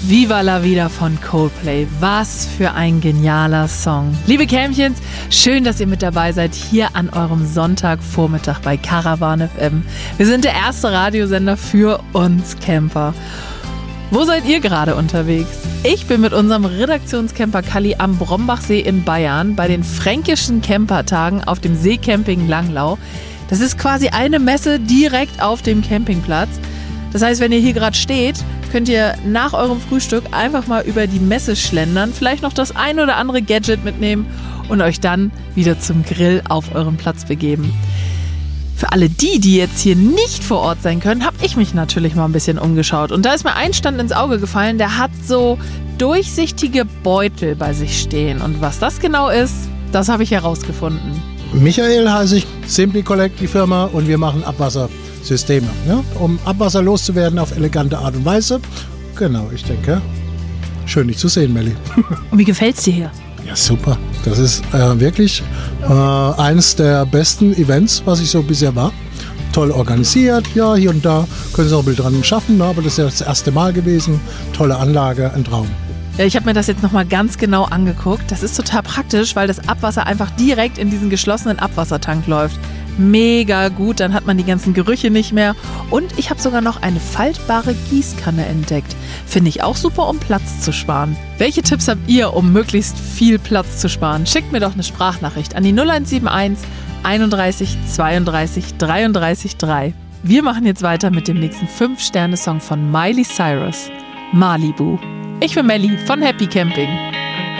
Viva la Vida von Coldplay. Was für ein genialer Song. Liebe Kämchens, schön, dass ihr mit dabei seid hier an eurem Sonntagvormittag bei Caravan FM. Wir sind der erste Radiosender für uns Camper. Wo seid ihr gerade unterwegs? Ich bin mit unserem Redaktionscamper Kalli am Brombachsee in Bayern bei den fränkischen Campertagen auf dem Seecamping Langlau. Das ist quasi eine Messe direkt auf dem Campingplatz. Das heißt, wenn ihr hier gerade steht, könnt ihr nach eurem Frühstück einfach mal über die Messe schlendern, vielleicht noch das ein oder andere Gadget mitnehmen und euch dann wieder zum Grill auf eurem Platz begeben. Für alle die jetzt hier nicht vor Ort sein können, habe ich mich natürlich mal ein bisschen umgeschaut. Und da ist mir ein Stand ins Auge gefallen, der hat so durchsichtige Beutel bei sich stehen. Und was das genau ist, das habe ich herausgefunden. Michael heiße ich, Simply Collect die Firma, und wir machen Abwassersysteme, ja, um Abwasser loszuwerden auf elegante Art und Weise. Genau, ich denke, schön dich zu sehen, Melli. Und wie gefällt's dir hier? Ja, super. Das ist wirklich eines der besten Events, was ich so bisher war. Toll organisiert, ja, hier und da können Sie auch ein bisschen dran schaffen, aber das ist ja das erste Mal gewesen. Tolle Anlage, ein Traum. Ja, ich habe mir das jetzt nochmal ganz genau angeguckt. Das ist total praktisch, weil das Abwasser einfach direkt in diesen geschlossenen Abwassertank läuft. Mega gut, dann hat man die ganzen Gerüche nicht mehr. Und ich habe sogar noch eine faltbare Gießkanne entdeckt. Finde ich auch super, um Platz zu sparen. Welche Tipps habt ihr, um möglichst viel Platz zu sparen? Schickt mir doch eine Sprachnachricht an die 0171 31 32 33 3. Wir machen jetzt weiter mit dem nächsten 5-Sterne-Song von Miley Cyrus, Malibu. Ich bin Melli von Happy Camping.